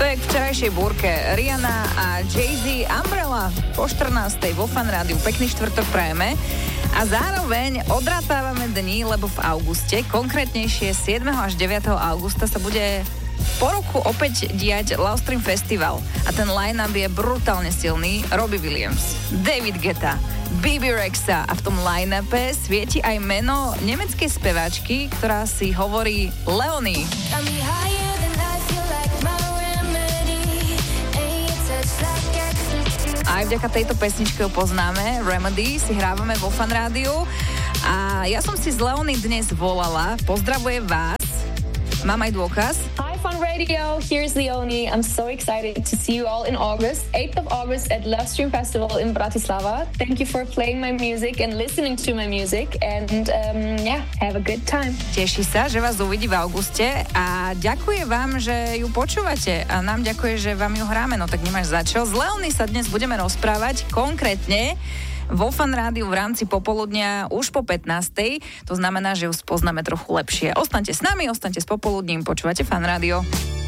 k včerajšej búrke. Rihanna a Jay-Z, Umbrella po 14. vo Fan Rádiu. Pekný štvrtok prajeme. A zároveň odrátávame dni, lebo v auguste, konkrétnejšie 7. až 9. augusta sa bude po roku opäť diať Love Stream Festival. A ten line-up je brutálne silný. Robbie Williams, David Guetta, Bebe Rexha a v tom line-upe svieti aj meno nemeckej speváčky, ktorá si hovorí Leonie. Aj vďaka tejto pesničke ho poznáme, Remedy, si hrávame vo Fan Rádiu. A ja som si z Leonie dnes volala, pozdravujem vás, mám aj dôkaz. Hi Fun Radio, here's Leonie. I'm so excited to see you all in August, 8th of August at Love Stream Festival in Bratislava. Thank you for playing my music and listening to my music and have a good time. Teší sa, že vás uvidí v auguste a ďakuje vám, že ju počúvate a nám ďakuje, že vám ju hráme, no tak nemáš za čo. Z Leonie sa dnes budeme rozprávať konkrétne vo Fan Rádiu v rámci popoludnia už po 15. To znamená, že ju spoznáme trochu lepšie. Ostaňte s nami, ostaňte s popoludním, počúvate Fan Rádio.